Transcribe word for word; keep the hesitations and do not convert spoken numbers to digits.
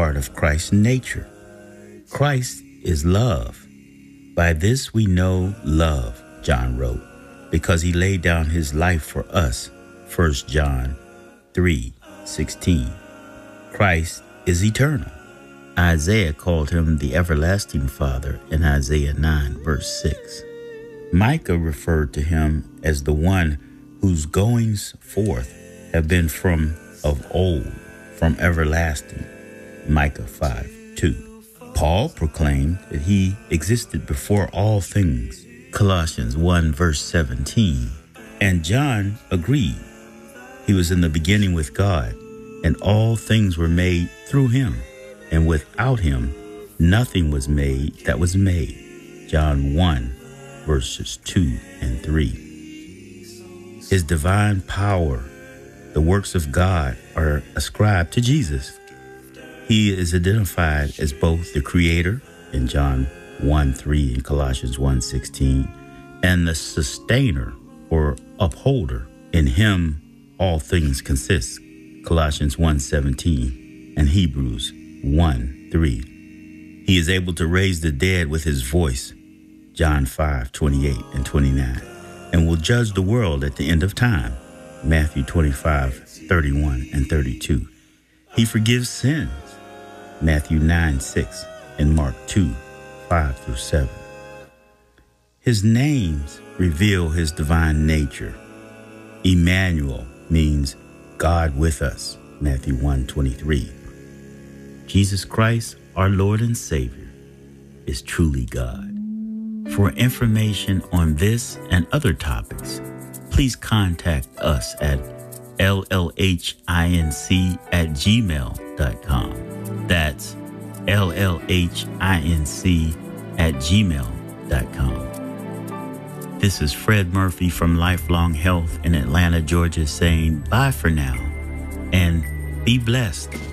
part of Christ's nature. Christ is love. By this we know love, John wrote, because he laid down his life for us, First John three sixteen. Christ is eternal. Isaiah called him the everlasting Father in Isaiah nine, verse six. Micah referred to him as the one whose goings forth have been from of old, from everlasting, Micah five two. Paul proclaimed that he existed before all things, Colossians one, verse seventeen. And John agreed. He was in the beginning with God, and all things were made through him, and without him nothing was made that was made. John one, verses two and three. His divine power, the works of God, are ascribed to Jesus. He is identified as both the Creator in John one three and Colossians one sixteen, and the Sustainer or Upholder. In him all things consist, Colossians one seventeen and Hebrews one three. He is able to raise the dead with his voice, John five twenty-eight and twenty-nine, and will judge the world at the end of time, Matthew twenty-five thirty-one and thirty-two. He forgives sins, Matthew nine six and Mark two five through seven. His names reveal his divine nature. Emmanuel means God with us, Matthew one twenty-three. Jesus Christ, our Lord and Savior, is truly God. For information on this and other topics, please contact us at L L H I N C at gmail dot com. That's L L H I N C at gmail dot com. This is Fred Murphy from Lifelong Health in Atlanta, Georgia, saying bye for now and be blessed.